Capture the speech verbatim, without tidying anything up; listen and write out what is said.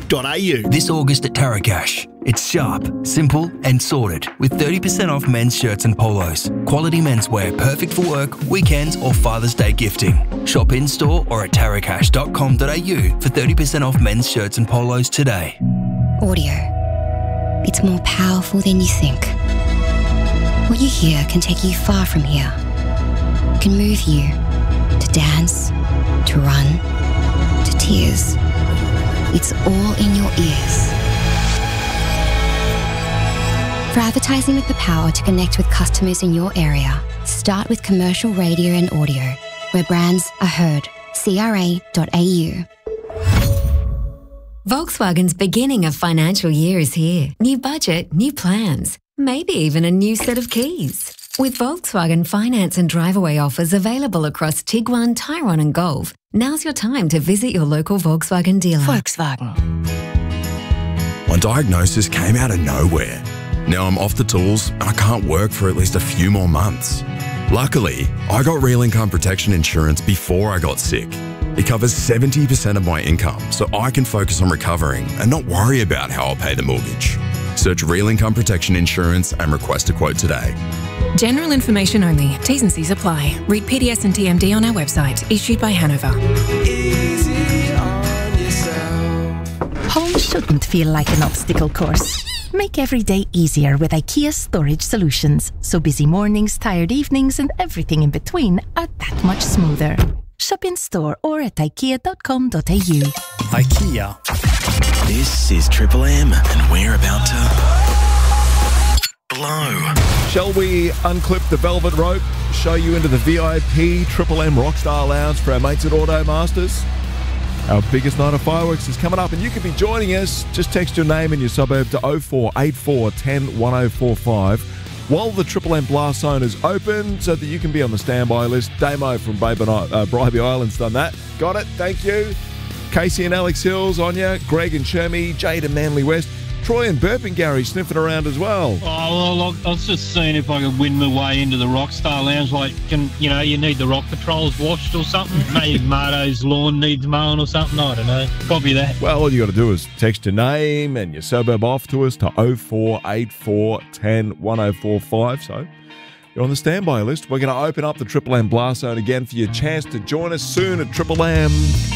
dot a u. This August at Tarakash, it's sharp, simple and sorted with thirty percent off men's shirts and polos. Quality menswear perfect for work, weekends or Father's Day gifting. Shop in-store or at tarakash dot com dot a u for thirty percent off men's shirts and polos today. Audio. It's more powerful than you think. What you hear can take you far from here. Can move you to dance, to run, to tears. It's all in your ears. For advertising with the power to connect with customers in your area, start with commercial radio and audio, where brands are heard. C R A dot A U. Volkswagen's beginning of financial year is here. New budget, new plans, maybe even a new set of keys. With Volkswagen finance and drive-away offers available across Tiguan, Tyrone and Golf, now's your time to visit your local Volkswagen dealer. Volkswagen. My diagnosis came out of nowhere. Now I'm off the tools and I can't work for at least a few more months. Luckily, I got Real Income Protection Insurance before I got sick. It covers seventy percent of my income, so I can focus on recovering and not worry about how I'll pay the mortgage. Search Real Income Protection Insurance and request a quote today. General information only. T's and C's apply. Read P D S and T M D on our website. Issued by Hanover. Easy on yourself. Home shouldn't feel like an obstacle course. Make every day easier with IKEA storage solutions, so busy mornings, tired evenings and everything in between are that much smoother. Shop in store or at ikea dot com dot a u. IKEA. This is Triple M, and we're about to blow. Shall we unclip the velvet rope, show you into the V I P Triple M Rockstar Lounge for our mates at Auto Masters? Our biggest night of fireworks is coming up and you can be joining us. Just text your name and your suburb to oh four eight four, one oh, one oh four five while the Triple M Blast Zone is open so that you can be on the standby list. Damo from Bribey uh, Bribey Island's done that. Got it, thank you. Casey and Alex Hills on you, Greg and Chermy, Jade and Manly West, Troy and Burpengary sniffing around as well. Oh, well, look, I was just seeing if I could win my way into the Rockstar Lounge. Like, can you know, you need the Rock Patrols washed or something? Maybe Marto's lawn needs mowing or something. I don't know. Copy that. Well, all you got to do is text your name and your suburb off to us to oh four eight four, one oh, one oh four five. So you're on the standby list. We're going to open up the Triple M Blast Zone again for your chance to join us soon at Triple M.